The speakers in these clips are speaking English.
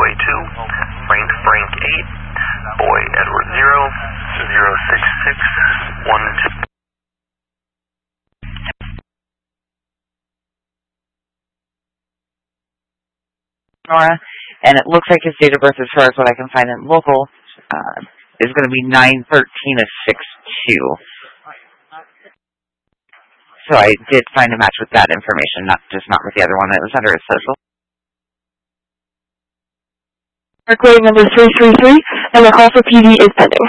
Boy 2, Frank 8, Boy Edward 0, 06612. Nora, and it looks like his date of birth, as far as what I can find in local, is going to be 9/13/62. So I did find a match with that information, not with the other one that was under his social. Parkway number 333, and the call for PD is pending.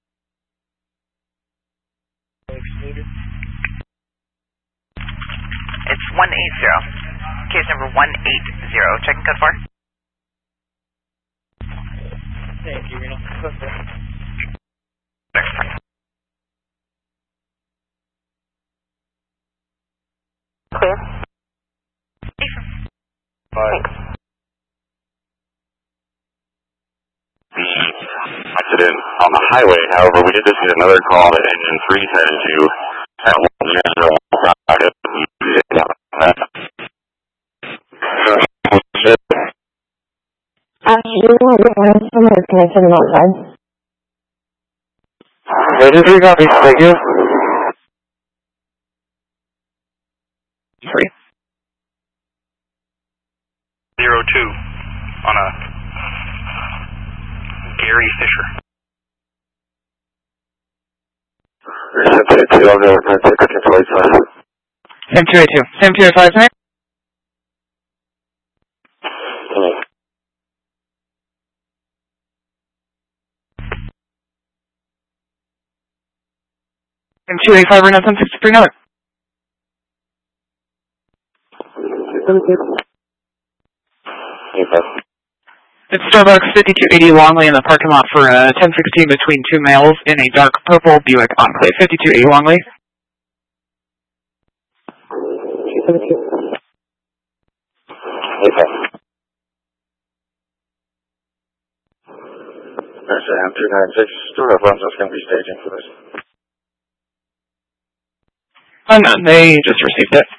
It's 180. Case number 180. Checking code 4. Thank you, Reno. Next time. Clear. Thanks. The accident on the highway, however, we did just get another call that engine 3 headed to at 1-0. Someone's connected him outside. Registry copy, thank you. 3. 02 on a Gary Fisher. 722, I'll go with 96285. Sam 282. Sam 285, right? Sam 285, right now, 763, another. It's Starbucks 5280 Longley in the parking lot for 1016 between two males in a dark purple Buick Enclave. 5280 Longley. There's a M296 store runs that's going to be staging for this. None, they just received it.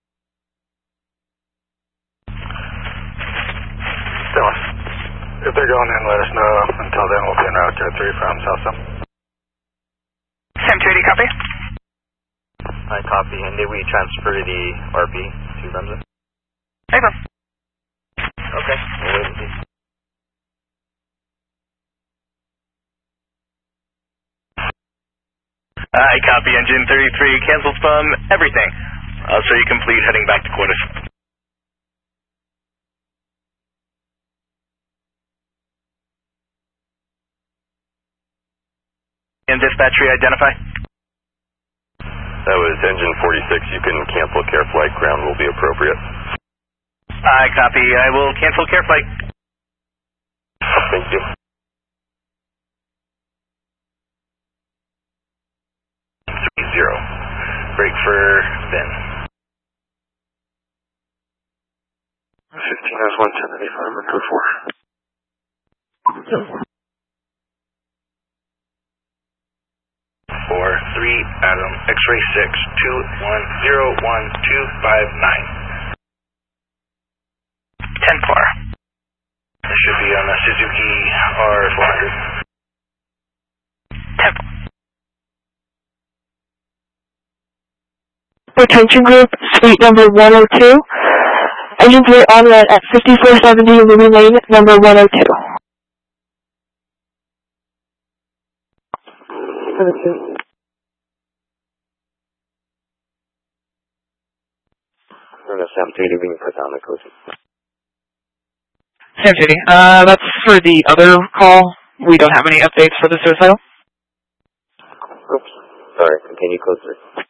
If they're going in, let us know. Until then, we'll be en route to 3 from South. Sam 280, copy. I copy. And did we transfer the RP to Remsen? Paper. Okay. We'll wait and see. I copy. Engine 33 cancels from everything. So you complete heading back to quarters. And dispatchery identify? That was engine 46. You can cancel care flight. Ground will be appropriate. I copy. I will cancel care flight. Thank you. 30. Break for Ben. 15 has 11085, record 4. 4-3 Adam X-ray 6 2101259. 10-4. This should be on a Suzuki R400. 10. Retention group, suite number 102. Engine 3 on red at 5470 Ruby Lane, number 102. Sam 280, we can put down the code. Sam 280. That's for the other call. We don't have any updates for the suicidal. Oops. Sorry, continue code 3.